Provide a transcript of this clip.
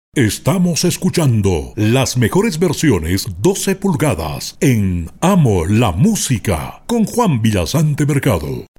Estamos escuchando las mejores versiones 12 pulgadas en Amo la Música con Juan Villasante Mercado.